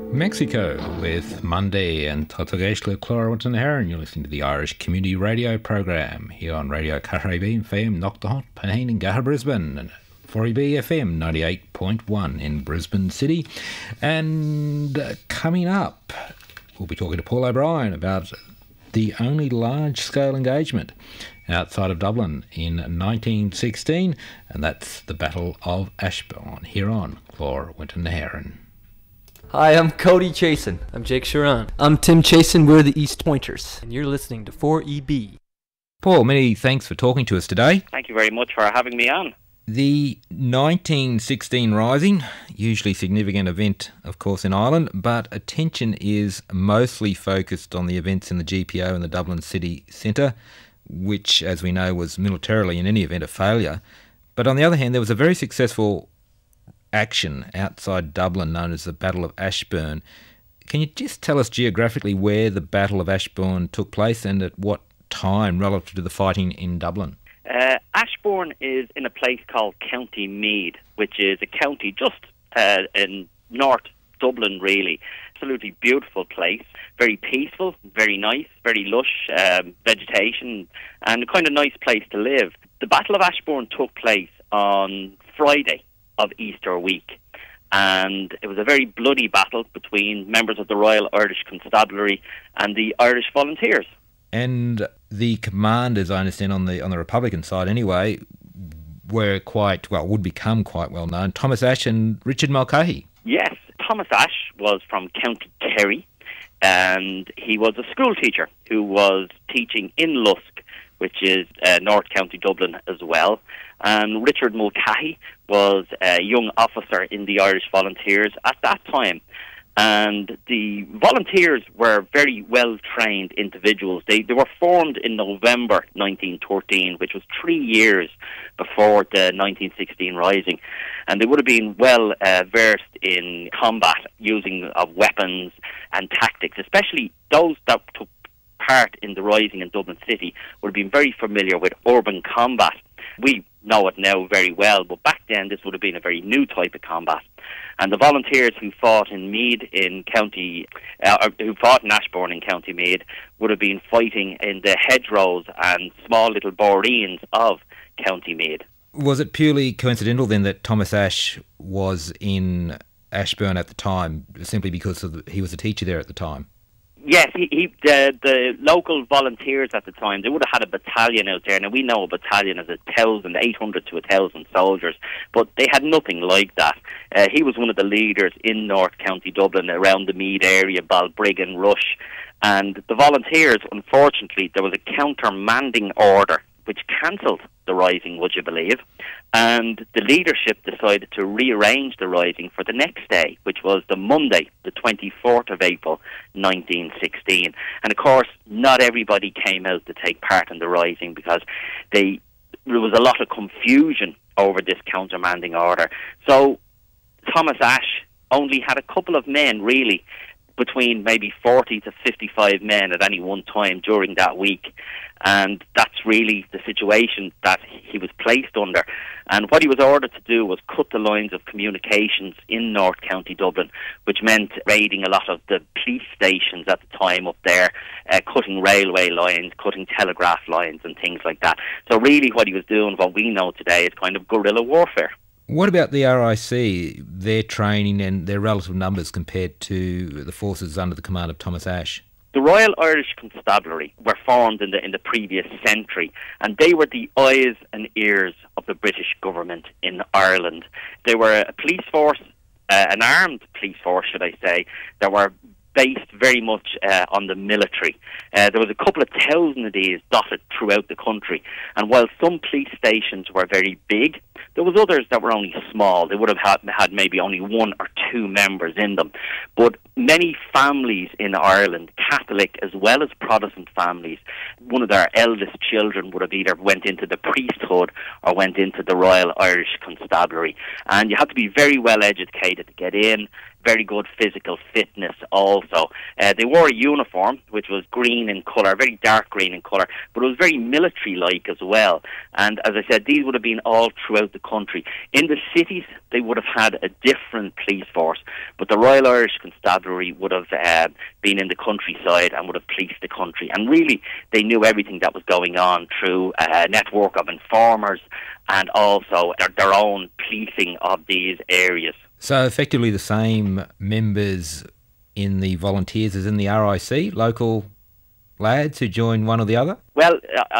Mexico with Monday and Tatageshla Clara Winton Heron. You're listening to the Irish Community Radio program here on Radio Caribbean FM, Knockdahot, Panine and Gaha, Brisbane, and 4EB FM 98.1 in Brisbane City. And coming up, we'll be talking to Paul O'Brien about the only large-scale engagement outside of Dublin in 1916, and that's the Battle of Ashbourne, here on Clara Winton Heron. Hi, I'm Cody Chasen. I'm Jake Sharon. I'm Tim Chasen. We're the East Pointers. And you're listening to 4EB. Paul, many thanks for talking to us today. Thank you very much for having me on. The 1916 Rising, usually significant event, of course, in Ireland, but attention is mostly focused on the events in the GPO and the Dublin City Centre, which, as we know, was militarily, in any event, a failure. But on the other hand, there was a very successful action outside Dublin known as the Battle of Ashbourne. Can you just tell us geographically where the Battle of Ashbourne took place and at what time relative to the fighting in Dublin? Ashbourne is in a place called County Meath, which is a county just in North Dublin, really. Absolutely beautiful place, very peaceful, very nice, very lush vegetation, and a kind of nice place to live. The Battle of Ashbourne took place on Friday of Easter week, and it was a very bloody battle between members of the Royal Irish Constabulary and the Irish Volunteers. And the commanders, I understand, on the Republican side anyway, would become quite well known, Thomas Ashe and Richard Mulcahy. Yes, Thomas Ashe was from County Kerry, and he was a school teacher who was teaching in Lusk, which is North County Dublin as well. And Richard Mulcahy was a young officer in the Irish Volunteers at that time. And the Volunteers were very well-trained individuals. They were formed in November 1913, which was 3 years before the 1916 Rising. And they would have been well-versed in combat, using of weapons and tactics, especially those that took part in the Rising in Dublin City would have been very familiar with urban combat. We know it now very well, but back then this would have been a very new type of combat. And the Volunteers who fought in Meath in who fought in Ashbourne in County Meath would have been fighting in the hedgerows and small little boreens of County Meath. Was it purely coincidental then that Thomas Ashe was in Ashbourne at the time, simply because he was a teacher there at the time? Yes, the local Volunteers at the time, they would have had a battalion out there. Now, we know a battalion is 800 to 1,000 soldiers, but they had nothing like that. He was one of the leaders in North County Dublin, around the Meath area, Balbriggan and Rush. And the Volunteers, unfortunately, there was a countermanding order which cancelled the Rising, would you believe? And the leadership decided to rearrange the Rising for the next day, which was the Monday, the 24th of April, 1916. And of course, not everybody came out to take part in the Rising because there was a lot of confusion over this countermanding order. So Thomas Ashe only had a couple of men, really, between maybe 40 to 55 men at any one time during that week. And that's really the situation that he was placed under. And what he was ordered to do was cut the lines of communications in North County Dublin, which meant raiding a lot of the police stations at the time up there, cutting railway lines, cutting telegraph lines and things like that. So really what he was doing, what we know today, is kind of guerrilla warfare. What about the RIC, their training and their relative numbers compared to the forces under the command of Thomas Ashe? The Royal Irish Constabulary were formed in the previous century, and they were the eyes and ears of the British government in Ireland. They were a police force, an armed police force, should I say, that were based very much on the military. There was a couple of thousand of these dotted throughout the country, and while some police stations were very big, there was others that were only small. They would have had maybe only one or two members in them. But many families in Ireland, Catholic as well as Protestant families, one of their eldest children would have either went into the priesthood or went into the Royal Irish Constabulary. And you had to be very well educated to get in, very good physical fitness also. They wore a uniform which was green in colour, very dark green in colour, but it was very military-like as well. And as I said, these would have been all throughout the country. In the cities, they would have had a different police force. force. But the Royal Irish Constabulary would have been in the countryside and would have policed the country. And really, they knew everything that was going on through a network of informers and also their own policing of these areas. So effectively the same members in the volunteers as in the RIC, local lads who joined one or the other? Well,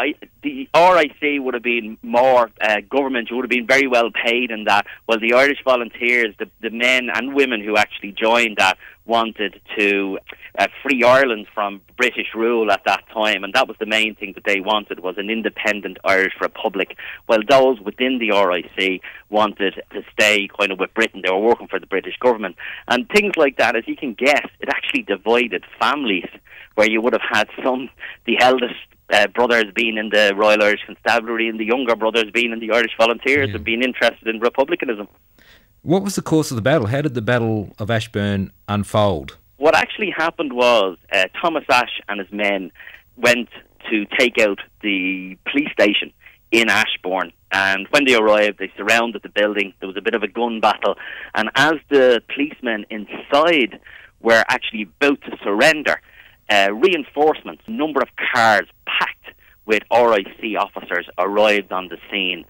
the RIC would have been more government, would have been very well paid in that. Well, the Irish volunteers, the men and women who actually joined that, wanted to free Ireland from British rule at that time, and that was the main thing that they wanted, was an independent Irish Republic. Well, those within the RIC wanted to stay kind of with Britain. They were working for the British government. And things like that, as you can guess, it actually divided families, where you would have had the eldest brothers being in the Royal Irish Constabulary and the younger brothers being in the Irish Volunteers and being interested in republicanism. What was the course of the battle? How did the Battle of Ashburn unfold? What actually happened was Thomas Ashe and his men went to take out the police station in Ashbourne, and when they arrived, they surrounded the building. There was a bit of a gun battle, and as the policemen inside were actually about to surrender, reinforcements, a number of cars packed with RIC officers arrived on the scene,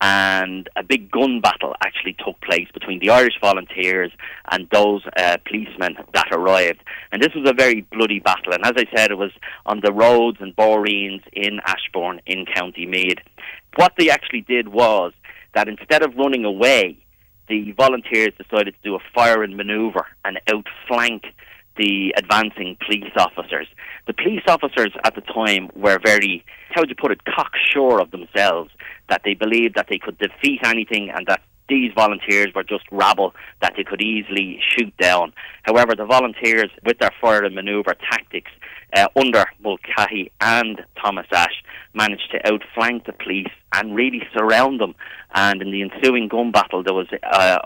and a big gun battle actually took place between the Irish Volunteers and those policemen that arrived. And this was a very bloody battle, and as I said, it was on the roads and boreens in Ashbourne in County Meath. What they actually did was that instead of running away, the volunteers decided to do a firing manoeuvre and outflank the advancing police officers. The police officers at the time were very, how would you put it, cocksure of themselves, that they believed that they could defeat anything and that these volunteers were just rabble that they could easily shoot down. However, the volunteers, with their fire and manoeuvre tactics, under Mulcahy and Thomas Ashe, managed to outflank the police and really surround them. And in the ensuing gun battle, there was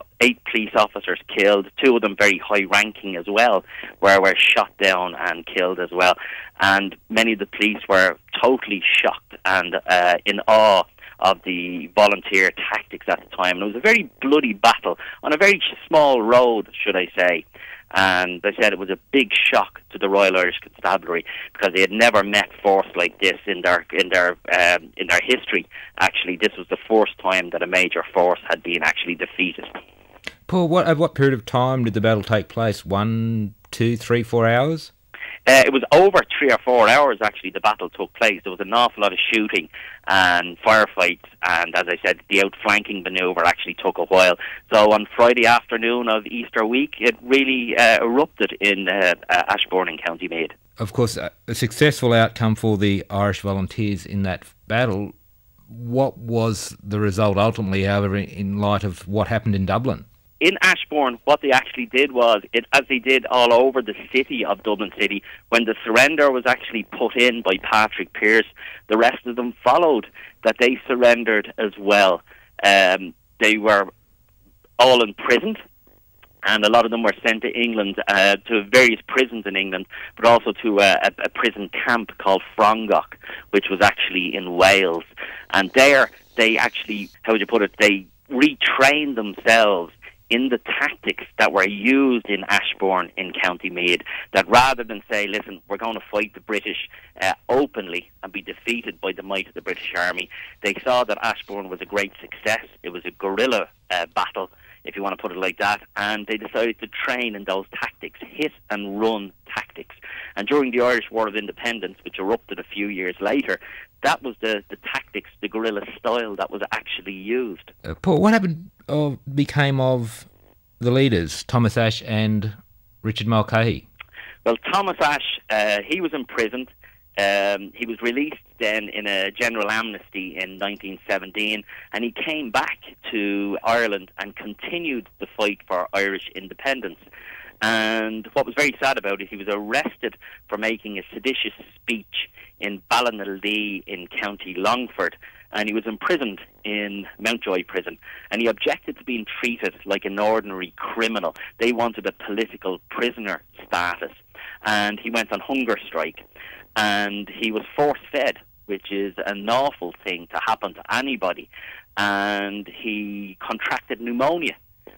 8 police officers killed, 2 of them very high-ranking as well, were shot down and killed as well. And many of the police were totally shocked and in awe of the volunteer tactics at the time. And it was a very bloody battle on a very small road, should I say. And they said it was a big shock to the Royal Irish Constabulary because they had never met force like this in their history. Actually, this was the first time that a major force had been actually defeated. Paul, at what period of time did the battle take place? 1, 2, 3, 4 hours? It was over 3 or 4 hours, actually, the battle took place. There was an awful lot of shooting and firefights, and as I said, the outflanking manoeuvre actually took a while. So on Friday afternoon of Easter week, it really erupted in Ashbourne in County Meath. Of course, a successful outcome for the Irish Volunteers in that battle. What was the result ultimately, however, in light of what happened in Dublin? In Ashbourne, what they actually did was, as they did all over the city of Dublin City, when the surrender was actually put in by Patrick Pearse, the rest of them followed, that they surrendered as well. They were all imprisoned, and a lot of them were sent to England, to various prisons in England, but also to a prison camp called Frongoch, which was actually in Wales. And there, they actually, how would you put it, they retrained themselves in the tactics that were used in Ashbourne in County Meath, that rather than say, listen, we're going to fight the British openly and be defeated by the might of the British Army, they saw that Ashbourne was a great success. It was a guerrilla battle, if you want to put it like that, and they decided to train in those tactics, hit and run tactics. And during the Irish War of Independence, which erupted a few years later, that was the tactics, the guerrilla style that was actually used. Paul, what happened or became of the leaders, Thomas Ashe and Richard Mulcahy? Well, Thomas Ashe, he was imprisoned. He was released then in a general amnesty in 1917, and he came back to Ireland and continued the fight for Irish independence. And what was very sad about it, he was arrested for making a seditious speech in Ballinaldee in County Longford, and he was imprisoned in Mountjoy prison, and he objected to being treated like an ordinary criminal. They wanted a political prisoner status, and he went on hunger strike, and he was force-fed, which is an awful thing to happen to anybody, and he contracted pneumonia.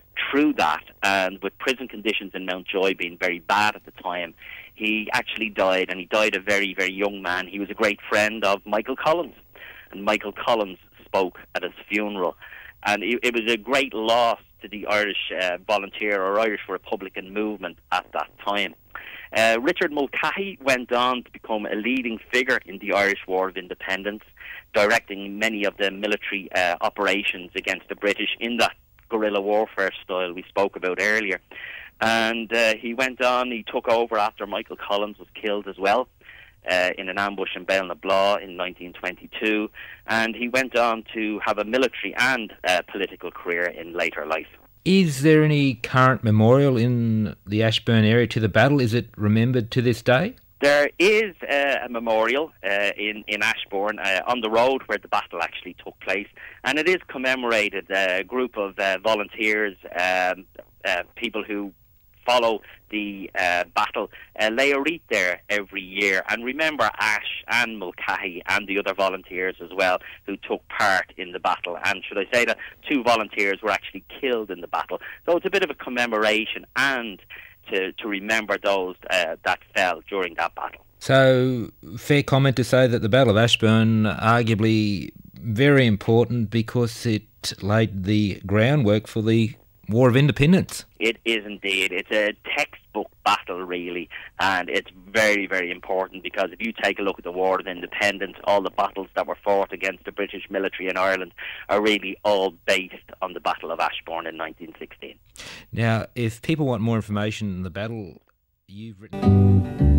through that, and with prison conditions in Mountjoy being very bad at the time, he actually died, and he died a very, very young man. He was a great friend of Michael Collins, and Michael Collins spoke at his funeral. And it was a great loss to the Irish volunteer or Irish Republican movement at that time. Richard Mulcahy went on to become a leading figure in the Irish War of Independence, directing many of the military operations against the British in that guerrilla warfare style we spoke about earlier. And he went on, he took over after Michael Collins was killed as well, in an ambush in Ballinablaw in 1922, and he went on to have a military and political career in later life. Is there any current memorial in the Ashbourne area to the battle? Is it remembered to this day? There is a memorial in Ashbourne on the road where the battle actually took place, and it is commemorated. A group of volunteers, people who follow the battle, lay a wreath there every year and remember Ash and Mulcahy and the other volunteers as well who took part in the battle. And should I say that 2 volunteers were actually killed in the battle. So it's a bit of a commemoration and to remember those that fell during that battle. So, fair comment to say that the Battle of Ashbourne arguably very important because it laid the groundwork for the War of Independence. It is indeed. It's a textbook battle, really, and it's very, very important because if you take a look at the War of Independence, all the battles that were fought against the British military in Ireland are really all based on the Battle of Ashbourne in 1916. Now, if people want more information on the battle, you've written...